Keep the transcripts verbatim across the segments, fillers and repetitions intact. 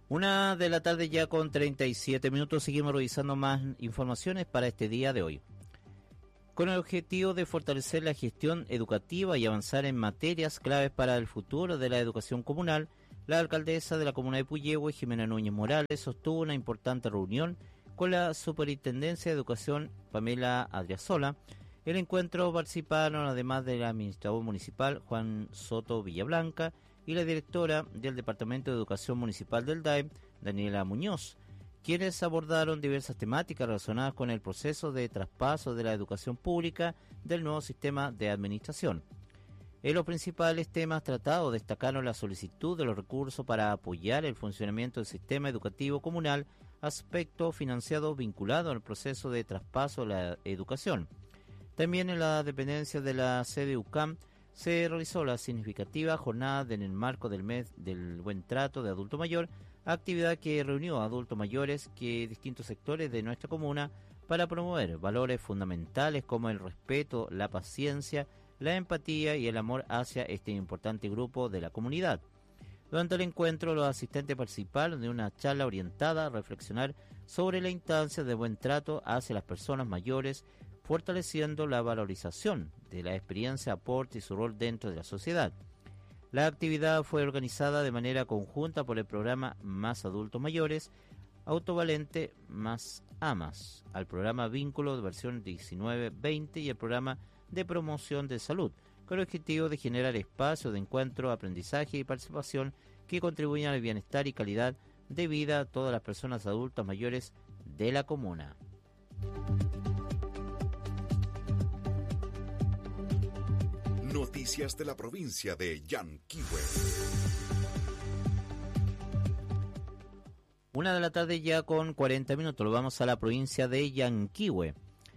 Una de la tarde ya con treinta y siete minutos, seguimos revisando más informaciones para este día de hoy. Con el objetivo de fortalecer la gestión educativa y avanzar en materias claves para el futuro de la educación comunal, la alcaldesa de la comuna de Puyehue, Jimena Núñez Morales, sostuvo una importante reunión con la Superintendencia de Educación, Pamela Adriasola. El encuentro participaron, además del administrador municipal, Juan Soto Villablanca, y la directora del Departamento de Educación Municipal del D A E, Daniela Muñoz, quienes abordaron diversas temáticas relacionadas con el proceso de traspaso de la educación pública del nuevo sistema de administración. En los principales temas tratados destacaron la solicitud de los recursos para apoyar el funcionamiento del sistema educativo comunal, aspecto financiado vinculado al proceso de traspaso de la educación. También en la dependencia de la sede U C A M se realizó la significativa jornada en el marco del mes del buen trato de adulto mayor, actividad que reunió a adultos mayores que distintos sectores de nuestra comuna para promover valores fundamentales como el respeto, la paciencia, la empatía y el amor hacia este importante grupo de la comunidad. Durante el encuentro, los asistentes participaron de una charla orientada a reflexionar sobre la instancia de buen trato hacia las personas mayores, fortaleciendo la valorización de la experiencia, aporte y su rol dentro de la sociedad. La actividad fue organizada de manera conjunta por el programa Más Adultos Mayores, Autovalente Más Amas, al programa Vínculo de versión diecinueve veinte y el programa de promoción de salud, con el objetivo de generar espacios de encuentro, aprendizaje y participación que contribuyan al bienestar y calidad de vida a todas las personas adultas mayores de la comuna. Noticias de la provincia de Llanquihue. Una de la tarde ya con cuarenta minutos, lo vamos a la provincia de Llanquihue.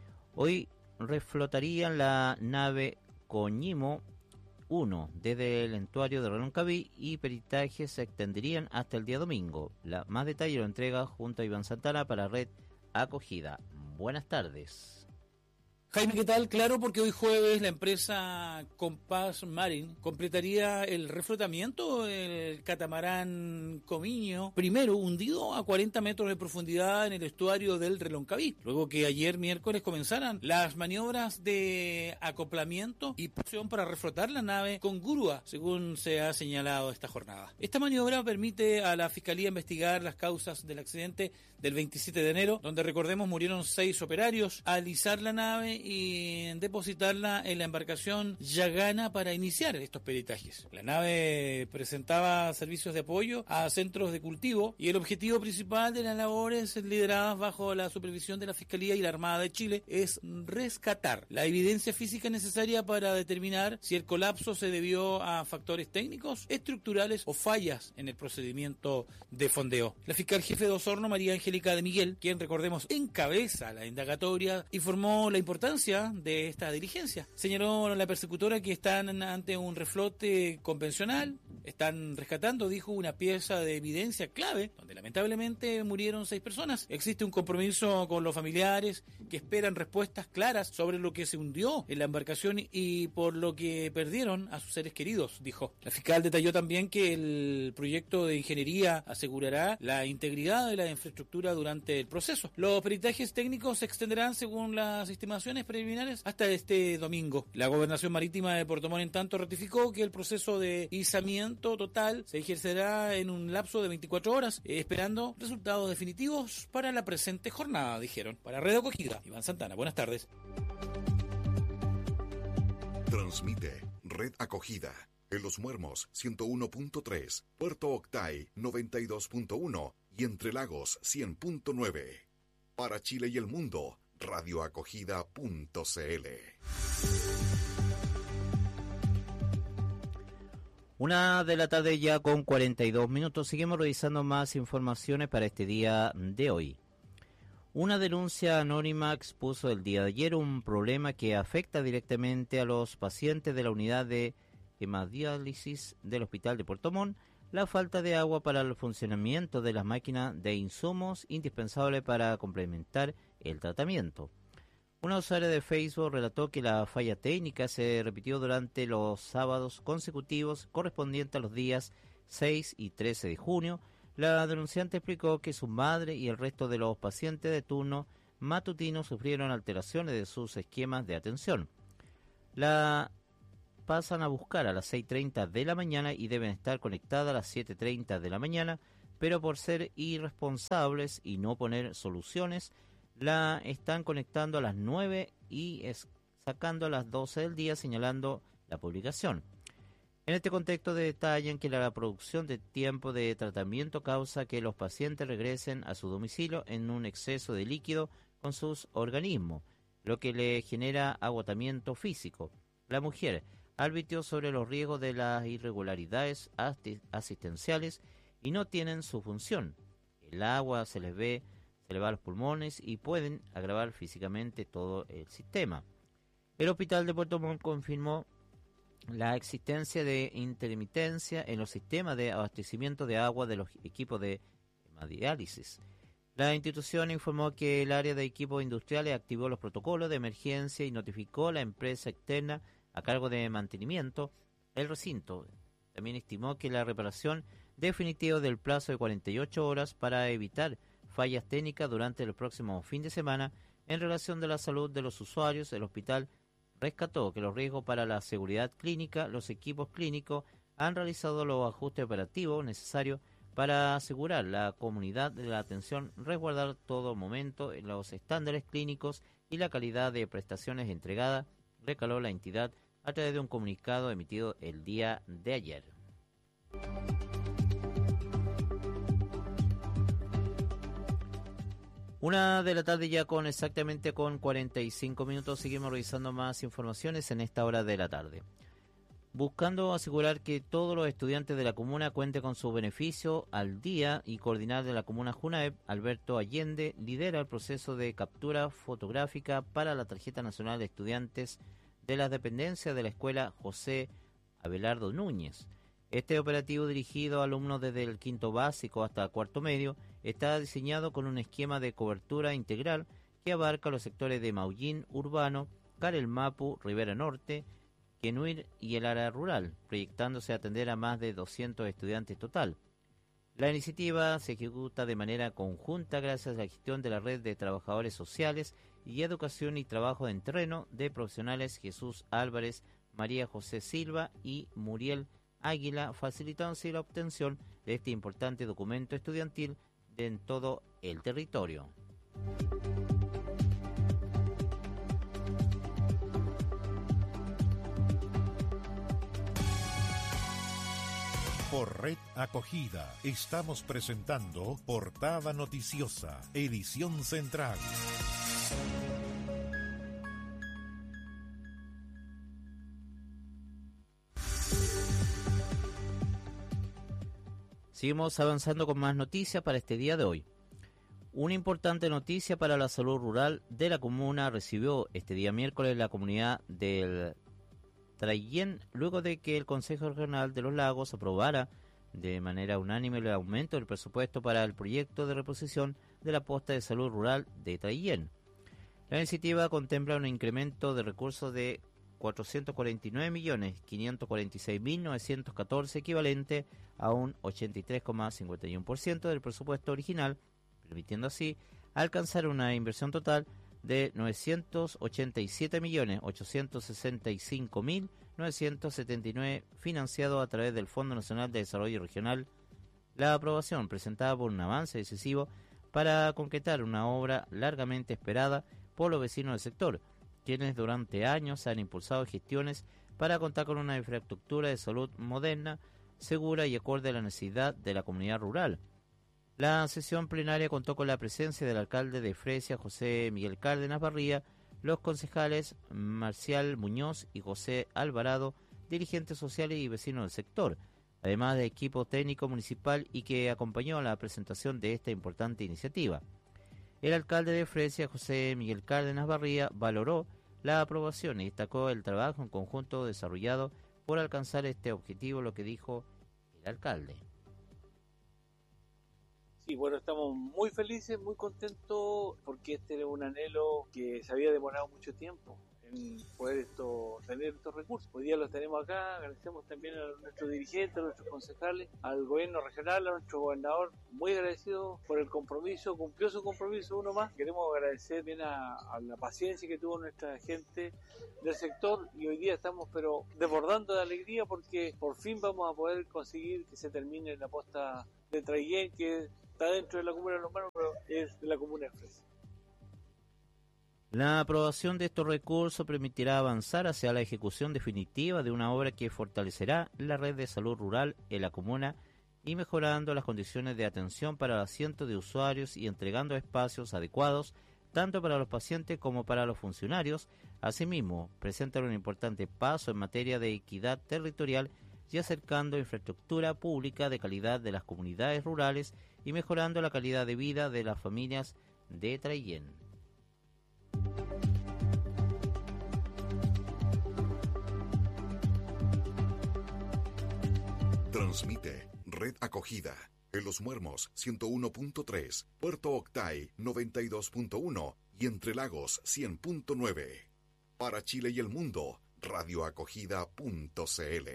Hoy reflotarían la nave Coñimo uno desde el entuario de Reloncaví y peritajes se extenderían hasta el día domingo. La más detalle lo entrega junto a Iván Santana para Red Acogida. Buenas tardes. Jaime, ¿qué tal? Claro, porque hoy jueves la empresa Compass Marine completaría el reflotamiento del catamarán Comiño, primero hundido a cuarenta metros de profundidad en el estuario del Reloncaví, luego que ayer miércoles comenzaran las maniobras de acoplamiento y posición para reflotar la nave con grúa, según se ha señalado esta jornada. Esta maniobra permite a la Fiscalía investigar las causas del accidente del veintisiete de enero, donde recordemos murieron seis operarios, alisar la nave y depositarla en la embarcación Yagana para iniciar estos peritajes. La nave presentaba servicios de apoyo a centros de cultivo y el objetivo principal de las labores lideradas bajo la supervisión de la Fiscalía y la Armada de Chile es rescatar la evidencia física necesaria para determinar si el colapso se debió a factores técnicos, estructurales o fallas en el procedimiento de fondeo. La fiscal jefe de Osorno, María Angélica de Miguel, quien recordemos encabeza la indagatoria, informó la importancia de esta diligencia. Señaló la persecutora que están ante un reflote convencional, están rescatando, dijo, una pieza de evidencia clave, donde lamentablemente murieron seis personas. Existe un compromiso con los familiares que esperan respuestas claras sobre lo que se hundió en la embarcación y por lo que perdieron a sus seres queridos, dijo. La fiscal detalló también que el proyecto de ingeniería asegurará la integridad de la infraestructura durante el proceso. Los peritajes técnicos se extenderán, según las estimaciones preliminares, hasta este domingo. La Gobernación Marítima de Puerto Montt, en tanto, ratificó que el proceso de izamiento total se ejercerá en un lapso de veinticuatro horas, eh, esperando resultados definitivos para la presente jornada, dijeron. Para Red Acogida, Iván Santana, buenas tardes. Transmite Red Acogida en Los Muermos ciento uno punto tres, Puerto Octay noventa y dos punto uno y Entre Lagos cien punto nueve. Para Chile y el mundo, radioacogida punto cl. Una de la tarde ya con cuarenta y dos minutos. Seguimos revisando más informaciones para este día de hoy. Una denuncia anónima expuso el día de ayer un problema que afecta directamente a los pacientes de la unidad de hemodiálisis del Hospital de Puerto Montt, la falta de agua para el funcionamiento de las máquinas de insumos indispensables para complementar el tratamiento. Una usuaria de Facebook relató que la falla técnica se repitió durante los sábados consecutivos correspondientes a los días seis y trece de junio, La denunciante explicó que su madre y el resto de los pacientes de turno matutino sufrieron alteraciones de sus esquemas de atención. La pasan a buscar a las seis treinta de la mañana y deben estar conectadas a las siete treinta de la mañana, pero por ser irresponsables y no poner soluciones, la están conectando a las nueve y es sacando a las doce del día, señalando la publicación. En este contexto detallan que la producción de tiempo de tratamiento causa que los pacientes regresen a su domicilio en un exceso de líquido con sus organismos, lo que le genera agotamiento físico. La mujer advirtió sobre los riesgos de las irregularidades asistenciales y no tienen su función. El agua se les ve, se les va a los pulmones y pueden agravar físicamente todo el sistema. El hospital de Puerto Montt confirmó la existencia de intermitencia en los sistemas de abastecimiento de agua de los equipos de hemodiálisis. La institución informó que el área de equipos industriales activó los protocolos de emergencia y notificó a la empresa externa a cargo de mantenimiento el recinto. También estimó que la reparación definitiva del plazo de cuarenta y ocho horas para evitar fallas técnicas durante el próximo fin de semana en relación de la salud de los usuarios. El hospital rescató que los riesgos para la seguridad clínica, los equipos clínicos han realizado los ajustes operativos necesarios para asegurar la comunidad de la atención, resguardar todo momento los estándares clínicos y la calidad de prestaciones entregadas, recaló la entidad a través de un comunicado emitido el día de ayer. Una de la tarde ya con exactamente con cuarenta y cinco minutos, seguimos revisando más informaciones en esta hora de la tarde. Buscando asegurar que todos los estudiantes de la comuna cuenten con su beneficio al día y coordinar de la comuna Junaep, Alberto Allende lidera el proceso de captura fotográfica para la tarjeta nacional de estudiantes de las dependencias de la escuela José Abelardo Núñez. Este operativo, dirigido a alumnos desde el quinto básico hasta el cuarto medio, está diseñado con un esquema de cobertura integral que abarca los sectores de Maullín, Urbano, Carelmapu, Rivera Norte, Quenuir y el área rural, proyectándose a atender a más de doscientos estudiantes total. La iniciativa se ejecuta de manera conjunta gracias a la gestión de la red de trabajadores sociales y educación y trabajo en terreno de profesionales Jesús Álvarez, María José Silva y Muriel Águila, facilitándose la obtención de este importante documento estudiantil de en todo el territorio. Por Red Acogida estamos presentando Portada Noticiosa, edición central. Seguimos avanzando con más noticias para este día de hoy. Una importante noticia para la salud rural de la comuna recibió este día miércoles la comunidad del Traillén, luego de que el Consejo Regional de los Lagos aprobara de manera unánime el aumento del presupuesto para el proyecto de reposición de la posta de salud rural de Traillén. La iniciativa contempla un incremento de recursos de cuatrocientos cuarenta y nueve millones quinientos cuarenta y seis mil novecientos catorce, equivalente a un ochenta y tres coma cincuenta y uno por ciento del presupuesto original, permitiendo así alcanzar una inversión total de novecientos ochenta y siete millones ochocientos sesenta y cinco mil novecientos setenta y nueve, financiado a través del Fondo Nacional de Desarrollo Regional. La aprobación presentada por un avance decisivo para concretar una obra largamente esperada por los vecinos del sector, quienes durante años han impulsado gestiones para contar con una infraestructura de salud moderna, segura y acorde a la necesidad de la comunidad rural. La sesión plenaria contó con la presencia del alcalde de Fresia, José Miguel Cárdenas Barría, los concejales Marcial Muñoz y José Alvarado, dirigentes sociales y vecinos del sector, además de equipo técnico municipal y que acompañó a la presentación de esta importante iniciativa. El alcalde de Fresia, José Miguel Cárdenas Barría, valoró la aprobación y destacó el trabajo en conjunto desarrollado por alcanzar este objetivo, lo que dijo el alcalde. Sí, bueno, estamos muy felices, muy contentos, porque este era un anhelo que se había demorado mucho tiempo. en poder esto, tener estos recursos. Hoy día los tenemos acá, agradecemos también a nuestros dirigentes, a nuestros concejales, al gobierno regional, a nuestro gobernador, muy agradecido por el compromiso, cumplió su compromiso uno más. Queremos agradecer bien a, a la paciencia que tuvo nuestra gente del sector y hoy día estamos pero desbordando de alegría porque por fin vamos a poder conseguir que se termine la posta de Traiguén, que está dentro de la comuna de Los Manos, pero es de la comuna de Fresa. La aprobación de estos recursos permitirá avanzar hacia la ejecución definitiva de una obra que fortalecerá la red de salud rural en la comuna y mejorando las condiciones de atención para los cientos de usuarios y entregando espacios adecuados tanto para los pacientes como para los funcionarios. Asimismo, presentan un importante paso en materia de equidad territorial y acercando infraestructura pública de calidad de las comunidades rurales y mejorando la calidad de vida de las familias de Traiguén. Transmite Red Acogida en Los Muermos ciento uno punto tres, Puerto Octay noventa y dos punto uno y Entre Lagos cien punto nueve. Para Chile y el mundo, radioacogida punto cl.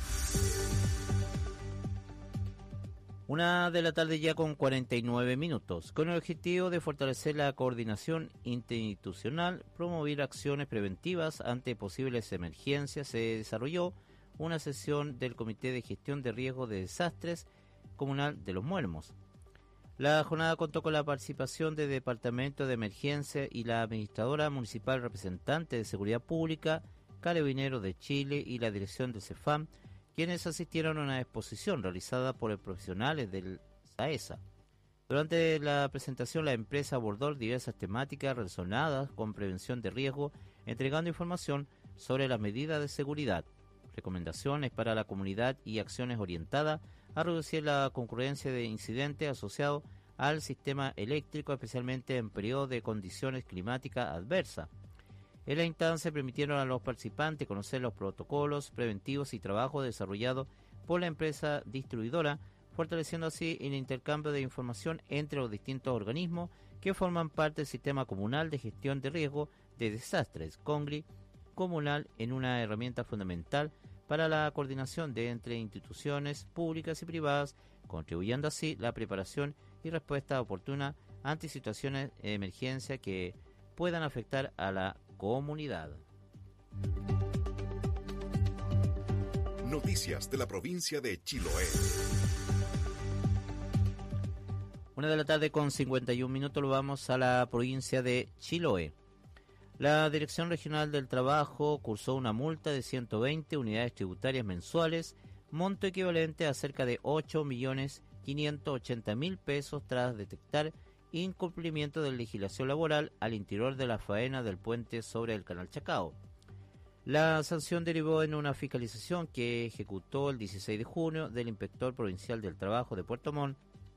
Una de la tarde ya con cuarenta y nueve minutos, con el objetivo de fortalecer la coordinación interinstitucional, promover acciones preventivas ante posibles emergencias, se desarrolló una sesión del Comité de Gestión de Riesgo de Desastres Comunal de Los Muermos. La jornada contó con la participación del Departamento de Emergencia y la Administradora Municipal Representante de Seguridad Pública, Carabineros de Chile y la Dirección del CEFAM, quienes asistieron a una exposición realizada por profesionales del SAESA. Durante la presentación, la empresa abordó diversas temáticas relacionadas con prevención de riesgo, entregando información sobre las medidas de seguridad, recomendaciones para la comunidad y acciones orientadas a reducir la concurrencia de incidentes asociados al sistema eléctrico, especialmente en periodos de condiciones climáticas adversas. En la instancia permitieron a los participantes conocer los protocolos preventivos y trabajos desarrollados por la empresa distribuidora, fortaleciendo así el intercambio de información entre los distintos organismos que forman parte del Sistema Comunal de Gestión de Riesgo de Desastres, CONGRI, comunal en una herramienta fundamental para la coordinación de entre instituciones públicas y privadas, contribuyendo así la preparación y respuesta oportuna ante situaciones de emergencia que puedan afectar a la comunidad. Noticias de la provincia de Chiloé. Una de la tarde con cincuenta y un minutos, lo vamos a la provincia de Chiloé. La Dirección Regional del Trabajo cursó una multa de ciento veinte unidades tributarias mensuales, monto equivalente a cerca de ocho millones quinientos ochenta mil pesos tras detectar incumplimiento de legislación laboral al interior de la faena del puente sobre el Canal Chacao. La sanción derivó en una fiscalización que ejecutó el dieciséis de junio del Inspector Provincial del Trabajo de Puerto Montt.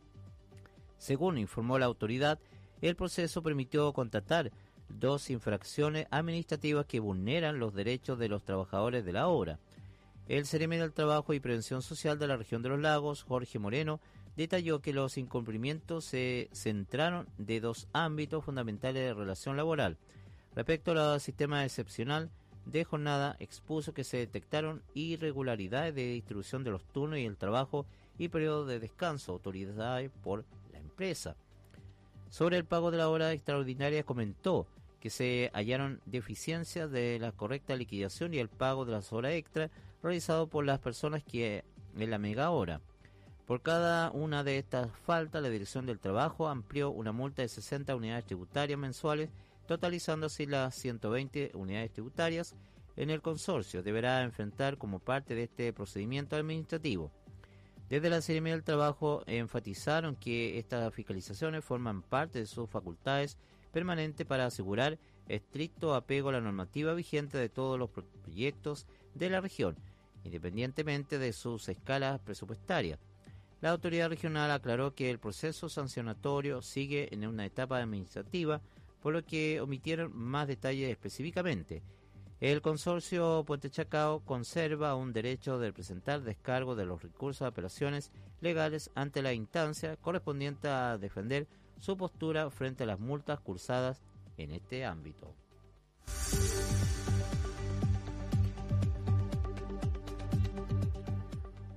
Según informó la autoridad, el proceso permitió constatar dos infracciones administrativas que vulneran los derechos de los trabajadores de la obra. El Seremi del Trabajo y Prevención Social de la Región de los Lagos, Jorge Moreno, detalló que los incumplimientos se centraron de dos ámbitos fundamentales de relación laboral. Respecto al sistema excepcional de jornada, expuso que se detectaron irregularidades de distribución de los turnos y el trabajo y periodo de descanso autorizados por la empresa. Sobre el pago de la hora extraordinaria, comentó que se hallaron deficiencias de la correcta liquidación y el pago de las horas extra realizado por las personas que en la mega hora. Por cada una de estas faltas, la Dirección del Trabajo amplió una multa de sesenta unidades tributarias mensuales, totalizando así las ciento veinte unidades tributarias. En el consorcio deberá enfrentar como parte de este procedimiento administrativo. Desde la Seremi del Trabajo enfatizaron que estas fiscalizaciones forman parte de sus facultades permanentes para asegurar estricto apego a la normativa vigente de todos los proyectos de la región, independientemente de sus escalas presupuestarias. La autoridad regional aclaró que el proceso sancionatorio sigue en una etapa administrativa, por lo que omitieron más detalles específicamente. El consorcio Puente Chacao conserva un derecho de presentar descargo de los recursos de apelaciones legales ante la instancia correspondiente a defender su postura frente a las multas cursadas en este ámbito.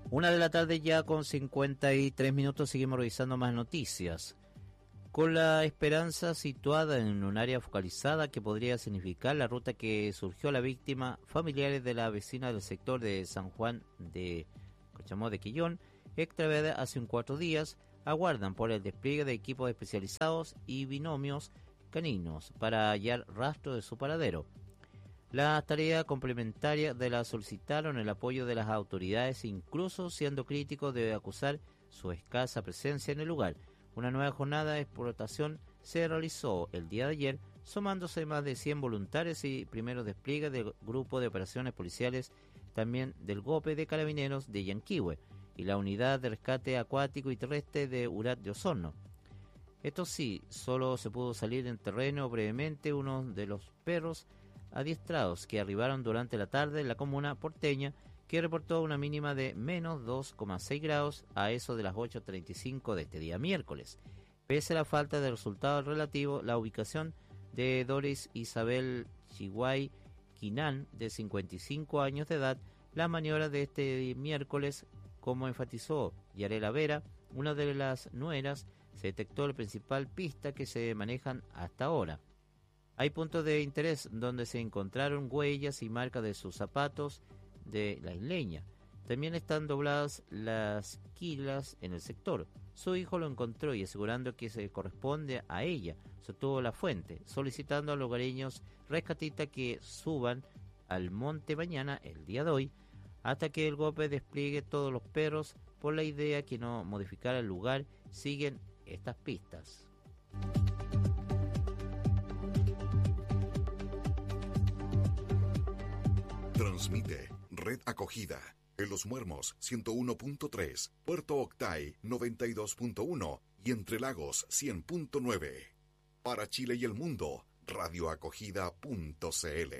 Una de la tarde ya con cincuenta y tres minutos, seguimos revisando más noticias. Con la esperanza situada en un área focalizada que podría significar la ruta que surgió la víctima, familiares de la vecina del sector de San Juan de Cochamó de Quillón, extraviada hace un cuatro días, aguardan por el despliegue de equipos especializados y binomios caninos para hallar rastro de su paradero. La tarea complementaria de la solicitaron el apoyo de las autoridades, incluso siendo críticos de acusar su escasa presencia en el lugar. Una nueva jornada de explotación se realizó el día de ayer, sumándose más de cien voluntarios y primeros despliegues del Grupo de Operaciones Policiales, también del G O P E de Carabineros de Yanquihue y la Unidad de Rescate Acuático y Terrestre de Urat de Osorno. Esto sí, solo se pudo salir en terreno brevemente uno de los perros adiestrados que arribaron durante la tarde en la comuna porteña, que reportó una mínima de menos dos coma seis grados a eso de las ocho treinta y cinco de este día miércoles. Pese a la falta de resultados relativos, la ubicación de Doris Isabel Chihuay Quinan, de cincuenta y cinco años de edad, la maniobra de este miércoles, como enfatizó Yarela Vera, una de las nueras, se detectó la principal pista que se manejan hasta ahora. Hay puntos de interés donde se encontraron huellas y marcas de sus zapatos de la isleña. También están dobladas las quilas en el sector. Su hijo lo encontró y asegurando que se corresponde a ella, sostuvo la fuente, solicitando a los lugareños rescatistas que suban al monte mañana, el día de hoy, hasta que el G O P E despliegue todos los perros, por la idea que no modificara el lugar, siguen estas pistas. Transmite Red Acogida en Los Muermos ciento uno punto tres, Puerto Octay noventa y dos punto uno y Entre Lagos cien punto nueve. Para Chile y el mundo, radioacogida punto cl.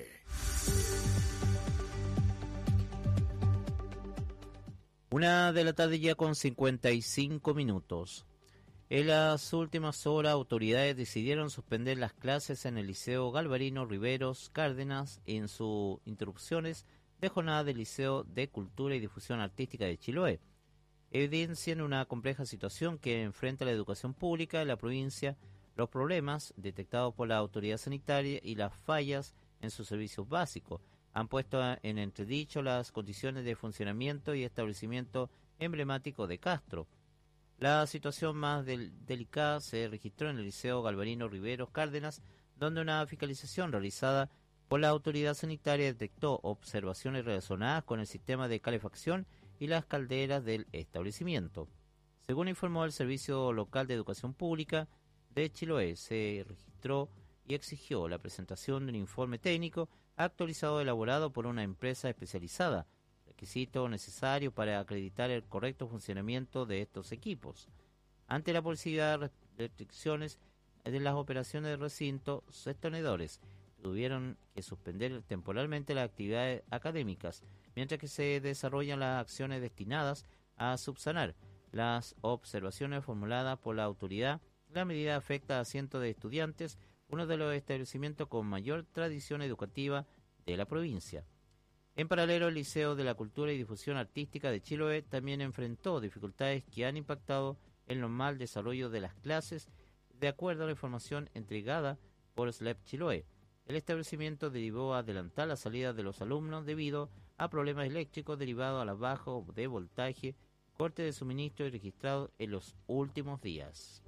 Una de la tarde ya con cincuenta y cinco minutos. En las últimas horas, autoridades decidieron suspender las clases en el Liceo Galvarino Riveros Cárdenas en sus interrupciones de jornada del Liceo de Cultura y Difusión Artística de Chiloé. Evidencian una compleja situación que enfrenta la educación pública de la provincia, los problemas detectados por la autoridad sanitaria y las fallas en sus servicios básicos han puesto en entredicho las condiciones de funcionamiento y establecimiento emblemático de Castro. La situación más del, delicada se registró en el Liceo Galvarino Riveros Cárdenas, donde una fiscalización realizada por la autoridad sanitaria detectó observaciones relacionadas con el sistema de calefacción y las calderas del establecimiento. Según informó el Servicio Local de Educación Pública de Chiloé, se registró y exigió la presentación de un informe técnico actualizado elaborado por una empresa especializada, requisito necesario para acreditar el correcto funcionamiento de estos equipos. Ante la posibilidad de restricciones de las operaciones de recinto, sus tenedores tuvieron que suspender temporalmente las actividades académicas, mientras que se desarrollan las acciones destinadas a subsanar las observaciones formuladas por la autoridad. La medida afecta a cientos de estudiantes, uno de los establecimientos con mayor tradición educativa de la provincia. En paralelo, el Liceo de la Cultura y Difusión Artística de Chiloé también enfrentó dificultades que han impactado en el normal desarrollo de las clases, de acuerdo a la información entregada por S L E P Chiloé. El establecimiento derivó a adelantar la salida de los alumnos debido a problemas eléctricos derivados a la baja de voltaje, corte de suministro y registrado en los últimos días.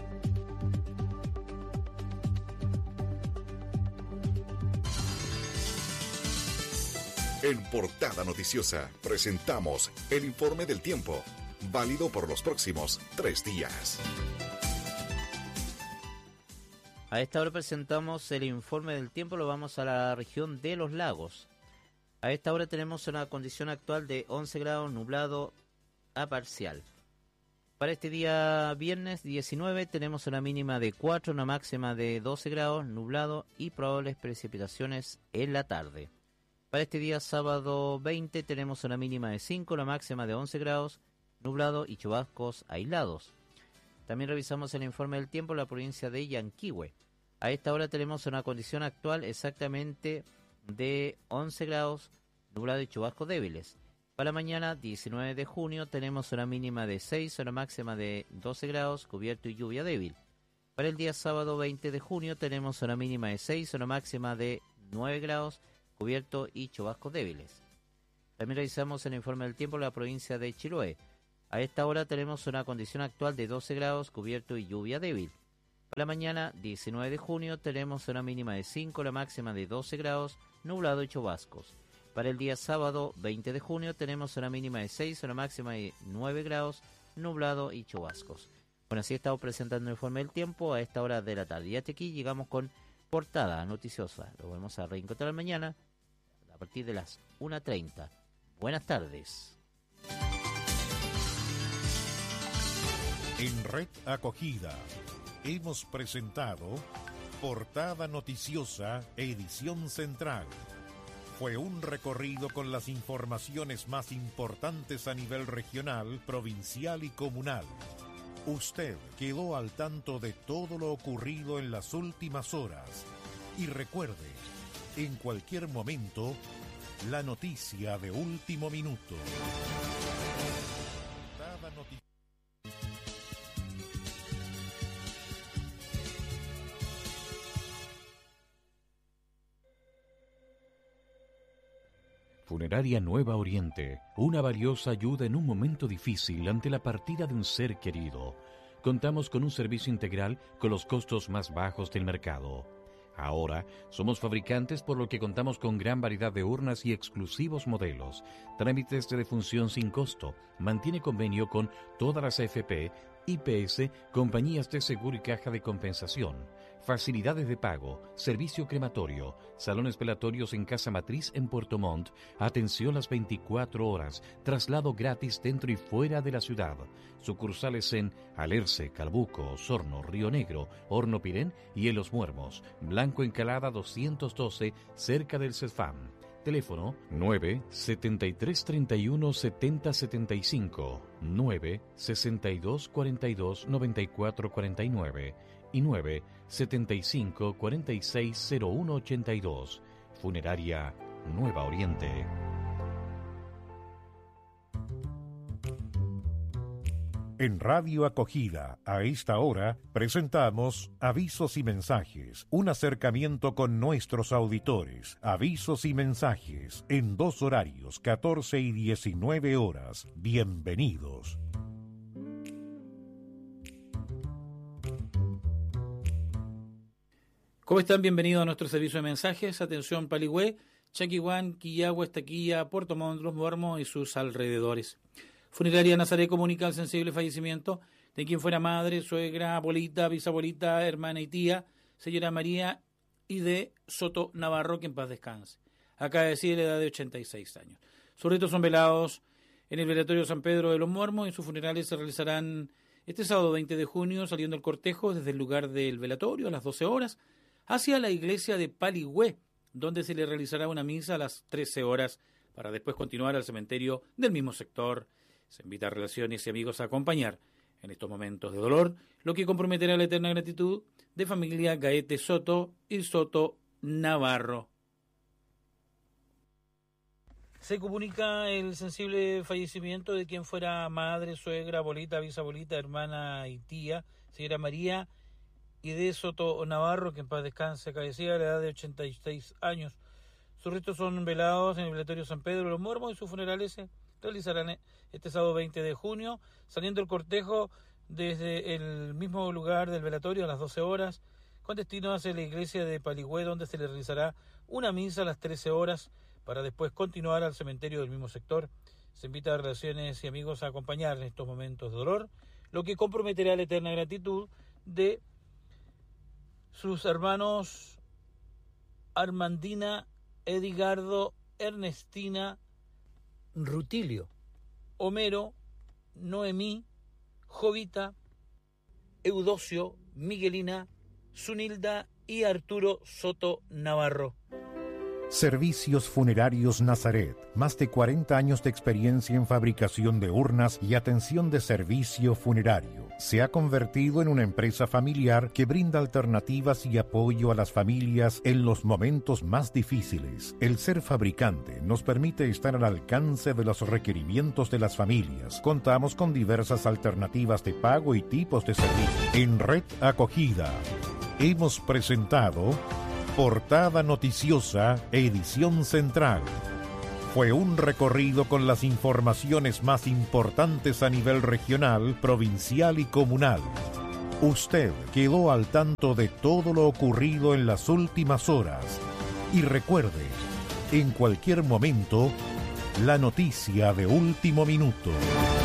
En Portada Noticiosa presentamos el informe del tiempo, válido por los próximos tres días. A esta hora presentamos el informe del tiempo, lo vamos a la región de los lagos. A esta hora tenemos una condición actual de once grados, nublado a parcial. Para este día viernes diecinueve tenemos una mínima de cuatro, una máxima de doce grados, nublado y probables precipitaciones en la tarde. Para este día sábado veinte tenemos una mínima de cinco, una máxima de once grados, nublado y chubascos aislados. También revisamos el informe del tiempo en la provincia de Yanquihue. A esta hora tenemos una condición actual exactamente de once grados, nublado y chubascos débiles. Para mañana, diecinueve de junio, tenemos una mínima de seis, una máxima de doce grados, cubierto y lluvia débil. Para el día sábado veinte de junio, tenemos una mínima de seis, una máxima de nueve grados, cubierto y chubascos débiles. También realizamos el informe del tiempo en la provincia de Chiloé. A esta hora tenemos una condición actual de doce grados, cubierto y lluvia débil. Para la mañana, diecinueve de junio, tenemos una mínima de cinco, la máxima de doce grados, nublado y chubascos. Para el día sábado, veinte de junio, tenemos una mínima de seis, una máxima de nueve grados, nublado y chubascos. Bueno, así estamos presentando el informe del tiempo a esta hora de la tarde. Y hasta aquí llegamos con Portada Noticiosa. Lo vamos a reencontrar mañana a partir de las una treinta. Buenas tardes. En Red Acogida hemos presentado Portada Noticiosa, edición central. Fue un recorrido con las informaciones más importantes a nivel regional, provincial y comunal. Usted quedó al tanto de todo lo ocurrido en las últimas horas. Y recuerde, en cualquier momento, la noticia de último minuto. Portada Noticiosa. Funeraria Nueva Oriente, una valiosa ayuda en un momento difícil ante la partida de un ser querido. Contamos con un servicio integral con los costos más bajos del mercado. Ahora, somos fabricantes por lo que contamos con gran variedad de urnas y exclusivos modelos. Trámites de defunción sin costo. Mantiene convenio con todas las A F P, I P S, compañías de seguro y caja de compensación. Facilidades de pago, servicio crematorio, salones velatorios en Casa Matriz en Puerto Montt, atención las veinticuatro horas, traslado gratis dentro y fuera de la ciudad. Sucursales en Alerce, Calbuco, Osorno, Río Negro, Horno Pirén y en Los Muermos. Blanco Encalada doscientos doce, cerca del CESFAM. Teléfono nueve setenta y tres treinta y uno setenta setenta y cinco, nueve sesenta y dos cuarenta y dos noventa y cuatro cuarenta y nueve y nueve setenta y cinco cuarenta y seis cero uno ochenta y dos. Funeraria Nueva Oriente. En Radio Acogida, a esta hora, presentamos Avisos y Mensajes, un acercamiento con nuestros auditores. Avisos y mensajes, en dos horarios, catorce y diecinueve horas. Bienvenidos. ¿Cómo están? Bienvenidos a nuestro servicio de mensajes. Atención, Paligüé, Chaquihuán, Quillagua, Estaquilla, Puerto Montt, Los Muermos y sus alrededores. Funeraria Nazaret comunica el sensible fallecimiento de quien fuera madre, suegra, abuelita, bisabuelita, hermana y tía, señora María y de Soto Navarro, que en paz descanse. Acaba de decir la edad de ochenta y seis años. Sus restos son velados en el velatorio San Pedro de los Muermos y sus funerales se realizarán este sábado veinte de junio, saliendo el cortejo desde el lugar del velatorio a las doce horas hacia la iglesia de Paligüé, donde se le realizará una misa a las trece horas para después continuar al cementerio del mismo sector. Se invita a relaciones y amigos a acompañar en estos momentos de dolor, lo que comprometerá la eterna gratitud de familia Gaete Soto y Soto Navarro. Se comunica el sensible fallecimiento de quien fuera madre, suegra, abuelita, bisabuelita, hermana y tía, señora María y de Soto Navarro, que en paz descanse, fallecida a la edad de ochenta y seis años. Sus restos son velados en el velatorio San Pedro de los Muermos y sus funerales se realizarán este sábado veinte de junio, saliendo el cortejo desde el mismo lugar del velatorio a las doce horas, con destino hacia la iglesia de Paligüé, donde se le realizará una misa a las trece horas, para después continuar al cementerio del mismo sector. Se invita a relaciones y amigos a acompañar en estos momentos de dolor, lo que comprometerá la eterna gratitud de sus hermanos Armandina, Edgardo, Ernestina, Rutilio, Homero, Noemí, Jovita, Eudocio, Miguelina, Zunilda y Arturo Soto Navarro. Servicios Funerarios Nazaret. Más de cuarenta años de experiencia en fabricación de urnas y atención de servicio funerario. se ha convertido en una empresa familiar que brinda alternativas y apoyo a las familias en los momentos más difíciles. El ser fabricante nos permite estar al alcance de los requerimientos de las familias. Contamos con diversas alternativas de pago y tipos de servicio. En Red Acogida hemos presentado Portada Noticiosa, edición central. Fue un recorrido con las informaciones más importantes a nivel regional, provincial y comunal. Usted quedó al tanto de todo lo ocurrido en las últimas horas. Y recuerde, en cualquier momento, la noticia de último minuto.